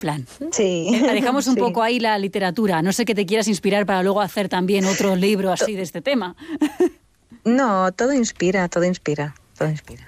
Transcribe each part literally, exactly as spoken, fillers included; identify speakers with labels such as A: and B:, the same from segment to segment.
A: plan.
B: Sí.
A: Eh, dejamos un
B: sí.
A: poco ahí la literatura. No sé que te quieras inspirar para luego hacer también otro libro así de este tema.
B: No, todo inspira, todo inspira, todo inspira.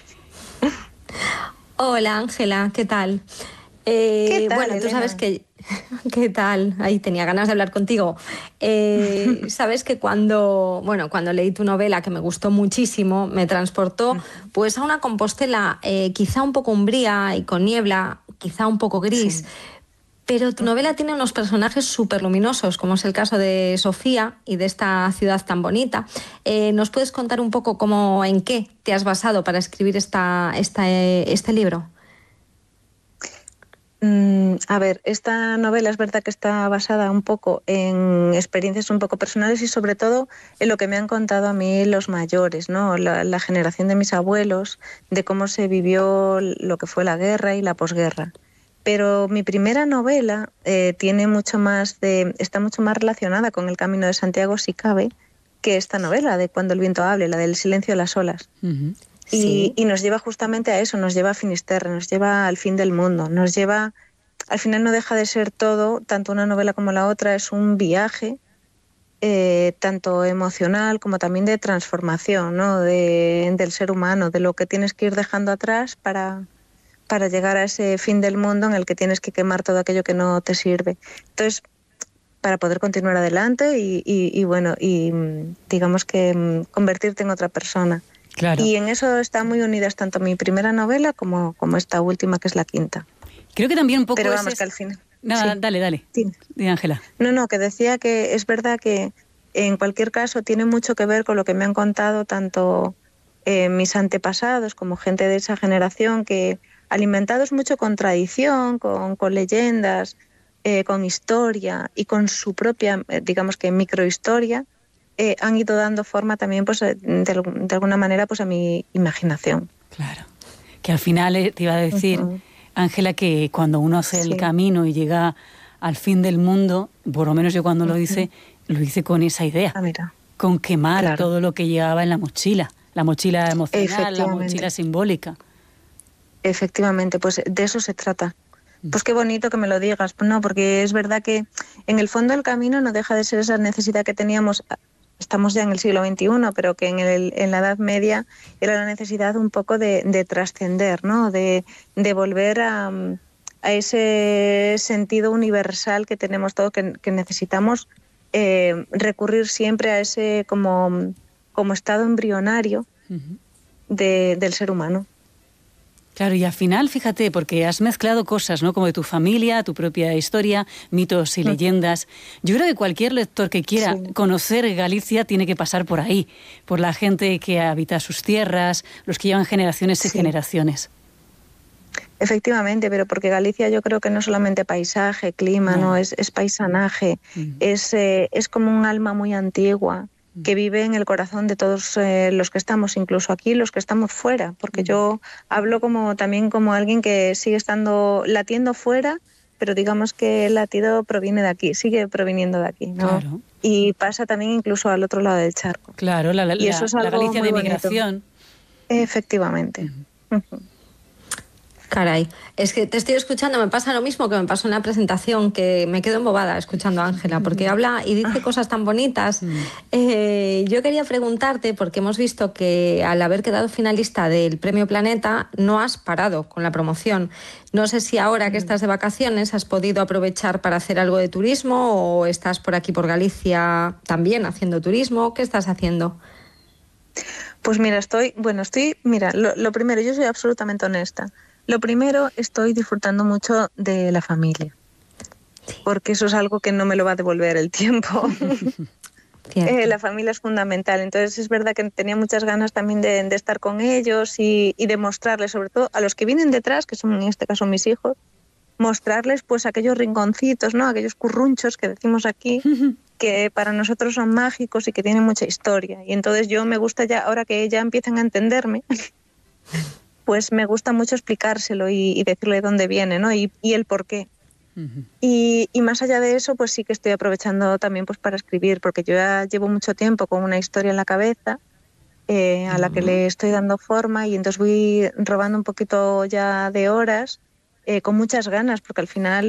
C: Hola, Ángela, ¿qué tal?
B: ¿Qué
C: Eh,
B: tal,
C: bueno, tú
B: Elena?
C: sabes que... ¿Qué tal? Ahí tenía ganas de hablar contigo. Eh, sabes que cuando, bueno, cuando leí tu novela, que me gustó muchísimo, me transportó pues a una Compostela eh, quizá un poco umbría y con niebla, quizá un poco gris.
B: Sí.
C: Pero tu novela tiene unos personajes súper luminosos, como es el caso de Sofía y de esta ciudad tan bonita. Eh, ¿Nos puedes contar un poco cómo, en qué te has basado para escribir esta, esta, eh, este libro?
B: Mm, a ver, esta novela es verdad que está basada un poco en experiencias un poco personales y sobre todo en lo que me han contado a mí los mayores, ¿no? La, la generación de mis abuelos, de cómo se vivió lo que fue la guerra y la posguerra. Pero mi primera novela eh, tiene mucho más de, está mucho más relacionada con el Camino de Santiago, si cabe, que esta novela de Cuando el viento hable, la del silencio de las olas.
A: Uh-huh.
B: Y,
C: Sí.
B: y nos lleva justamente a eso, nos lleva a Finisterre, nos lleva al fin del mundo, nos lleva, al final no deja de ser todo, tanto una novela como la otra, es un viaje, eh, tanto emocional como también de transformación, ¿no? De, del ser humano, de lo que tienes que ir dejando atrás para, para llegar a ese fin del mundo en el que tienes que quemar todo aquello que no te sirve. Entonces, para poder continuar adelante y, y, y bueno, y digamos que convertirte en otra persona.
A: Claro.
B: Y en eso están muy unidas tanto mi primera novela como, como esta última, que es la quinta.
A: Creo que también un poco
B: Pero vamos,
A: ese es...
B: que al final...
A: Nada,
B: sí.
A: dale, dale.
B: Sí.
A: Di, Ángela.
B: No, no, que decía que es verdad que en cualquier caso tiene mucho que ver con lo que me han contado tanto eh, mis antepasados como gente de esa generación, que alimentados mucho con tradición, con, con leyendas, eh, con historia y con su propia, eh, digamos que microhistoria, eh, han ido dando forma también, pues, de, de alguna manera, pues a mi imaginación.
A: Claro. Que al final eh, te iba a decir, uh-huh. Ángela, que cuando uno hace sí. el camino y llega al fin del mundo, por lo menos yo cuando uh-huh. lo hice, lo hice con esa idea,
B: ah, mira.
A: con quemar
B: claro.
A: todo lo que llevaba en la mochila, la mochila emocional, la mochila simbólica.
B: Efectivamente, pues de eso se trata. Pues qué bonito que me lo digas, no, porque es verdad que en el fondo el camino no deja de ser esa necesidad que teníamos, estamos ya en el siglo veintiuno, pero que en, el, en la Edad Media era la necesidad un poco de, de trascender, ¿no? De, de volver a, a ese sentido universal que tenemos todos, que, que necesitamos eh, recurrir siempre a ese como, como estado embrionario uh-huh. de, del ser humano.
A: Claro, y al final, fíjate, porque has mezclado cosas, ¿no? Como de tu familia, tu propia historia, mitos y leyendas. Yo creo que cualquier lector que quiera sí. conocer Galicia tiene que pasar por ahí, por la gente que habita sus tierras, los que llevan generaciones y sí. generaciones.
B: Efectivamente, pero porque Galicia yo creo que no es solamente paisaje, clima, no, no es, es paisanaje, mm. es, eh, es como un alma muy antigua, que vive en el corazón de todos eh, los que estamos, incluso aquí los que estamos fuera, porque yo hablo como también como alguien que sigue estando latiendo fuera, pero digamos que el latido proviene de aquí, sigue proviniendo de aquí, ¿no?
A: Claro.
B: Y pasa también incluso al otro lado del charco.
A: Claro, la, la,
B: y eso es algo
A: la Galicia
B: muy
A: de
B: bonito.
A: migración.
B: Efectivamente. Uh-huh. Uh-huh.
C: Caray, es que te estoy escuchando, me pasa lo mismo que me pasó en la presentación, que me quedo embobada escuchando a Ángela, porque habla y dice cosas tan bonitas. Eh, yo quería preguntarte, porque hemos visto que al haber quedado finalista del Premio Planeta, no has parado con la promoción. No sé si ahora que estás de vacaciones has podido aprovechar para hacer algo de turismo o estás por aquí por Galicia también haciendo turismo. ¿Qué estás haciendo?
B: Pues mira, estoy, bueno, estoy, mira, lo, lo primero, yo soy absolutamente honesta. Lo primero, estoy disfrutando mucho de la familia, porque eso es algo que no me lo va a devolver el tiempo. eh, la familia es fundamental, entonces es verdad que tenía muchas ganas también de, de estar con ellos y, y de mostrarles, sobre todo a los que vienen detrás, que son en este caso mis hijos, mostrarles pues aquellos rinconcitos, ¿no? Aquellos currunchos que decimos aquí, que para nosotros son mágicos y que tienen mucha historia. Y entonces yo me gusta ya, ahora que ya empiezan a entenderme, pues me gusta mucho explicárselo y, y decirle dónde viene, ¿no? Y, y el por qué. Uh-huh. Y, y más allá de eso, pues sí que estoy aprovechando también pues para escribir, porque yo ya llevo mucho tiempo con una historia en la cabeza eh, a la que le estoy dando forma y entonces voy robando un poquito ya de horas eh, con muchas ganas, porque al final